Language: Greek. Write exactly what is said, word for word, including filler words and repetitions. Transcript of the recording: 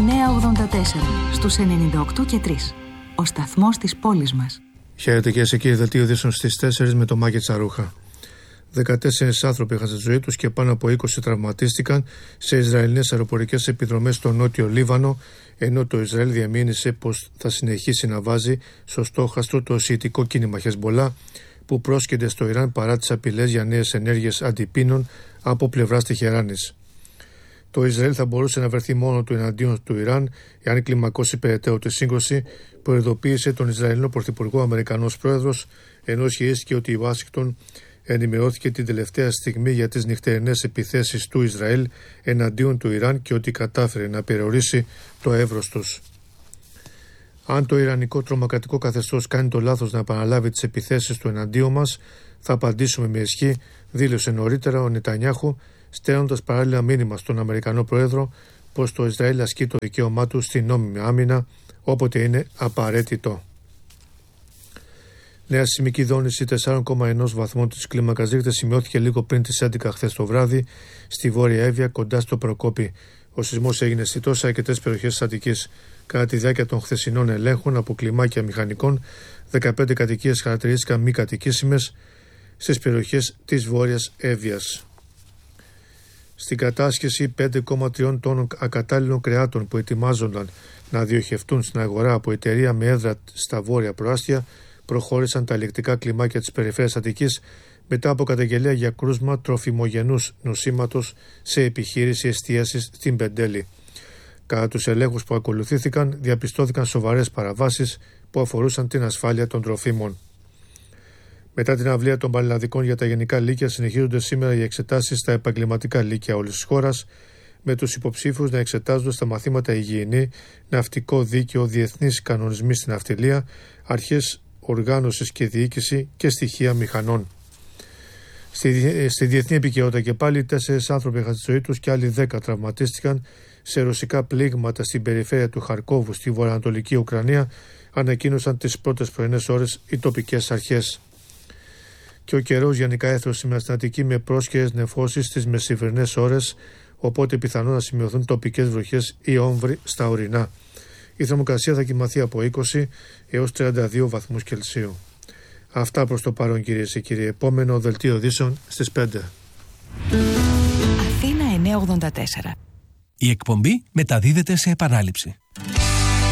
εννιακόσια ογδόντα τέσσερα στους ενενήντα οκτώ και τρία. Ο σταθμός της πόλης μας. Χαίρετε κυρίες και κύριοι, δελτίο ειδήσεων στις τέσσερις με το Μάκη Τσαρούχα. δεκατέσσερις άνθρωποι έχασαν τη ζωή τους και πάνω από είκοσι τραυματίστηκαν σε Ισραηλινές αεροπορικές επιδρομές στο νότιο Λίβανο, ενώ το Ισραήλ διαμήνυσε πως θα συνεχίσει να βάζει στο στόχαστρο το σιητικό κίνημα Χεσμπολά, που πρόσκειται στο Ιράν παρά τις απειλές για νέες ενέργειες αντιπίνων από πλευράς Τεχεράνης. Το Ισραήλ θα μπορούσε να βρεθεί μόνο του εναντίον του Ιράν εάν κλιμακώσει περαιτέρω τη σύγκρουση, προειδοποίησε τον Ισραηλινό Πρωθυπουργό Αμερικανός Πρόεδρος, ενώ ισχυρίστηκε ότι η Ουάσιγκτον ενημερώθηκε την τελευταία στιγμή για τις νυχτερινές επιθέσεις του Ισραήλ εναντίον του Ιράν και ότι κατάφερε να περιορίσει το εύρος τους. Αν το Ιρανικό τρομοκρατικό καθεστώς κάνει το λάθος να επαναλάβει τις επιθέσεις του εναντίον μας, θα απαντήσουμε με ισχύ, δήλωσε νωρίτερα ο Νετανιάχου, στέλνοντας παράλληλα μήνυμα στον Αμερικανό Πρόεδρο πως το Ισραήλ ασκεί το δικαίωμά του στην νόμιμη άμυνα όποτε είναι απαραίτητο. Νέα σεισμική δόνηση τέσσερα κόμμα ένα βαθμών της κλίμακας Ρίχτερ σημειώθηκε λίγο πριν τις έντεκα χθες το βράδυ στη Βόρεια Εύβοια κοντά στο Προκόπη. Ο σεισμός έγινε σε τόσες αρκετές περιοχές της Αττικής. Κατά τη διάρκεια των χθεσινών ελέγχων από κλιμάκια μηχανικών, δεκαπέντε κατοικίες χαρακτηρίστηκαν μη κατοικήσιμες στις περιοχές της Βόρειας Εύβοιας. Στην κατάσχεση πέντε κόμμα τρία τόνων ακατάλληλων κρεάτων που ετοιμάζονταν να διοχευτούν στην αγορά από εταιρεία με έδρα στα βόρεια προάστια, προχώρησαν τα ελεκτικά κλιμάκια της περιφέρειας Αττικής μετά από καταγγελία για κρούσμα τροφιμογενούς νοσήματος σε επιχείρηση εστίασης στην Πεντέλη. Κατά τους ελέγχους που ακολουθήθηκαν, διαπιστώθηκαν σοβαρές παραβάσεις που αφορούσαν την ασφάλεια των τροφίμων. Μετά την αυλία των πανελλαδικών για τα γενικά λύκεια, συνεχίζονται σήμερα οι εξετάσεις στα επαγγελματικά λύκεια όλης της χώρας, με τους υποψήφιους να εξετάζονται στα μαθήματα υγιεινή, ναυτικό δίκαιο, διεθνείς κανονισμοί στην ναυτιλία, αρχές οργάνωσης και διοίκηση και στοιχεία μηχανών. Στη, στη διεθνή επικαιρότητα και πάλι, τέσσερις άνθρωποι έχασαν τη ζωή τους και άλλοι δέκα τραυματίστηκαν σε ρωσικά πλήγματα στην περιφέρεια του Χαρκόβου στη βορειοανατολική Ουκρανία, ανακοίνωσαν τις πρώτες πρωινές ώρες οι τοπικές αρχές. Και ο καιρός γενικά έθρωσε σήμερα στην Αττική με πρόσχερες νεφώσεις στις μεσημβρινές ώρες, οπότε πιθανόν να σημειωθούν τοπικές βροχές ή όμβροι στα ορεινά. Η θερμοκρασία θα κοιμαθεί από είκοσι έως τριάντα δύο βαθμούς Κελσίου. Αυτά προς το παρόν κυρίες και κύριοι. Επόμενο δελτίο ειδήσεων στις πέντε. Αθήνα εννιακόσια ογδόντα τέσσερα. Η εκπομπή μεταδίδεται σε επανάληψη.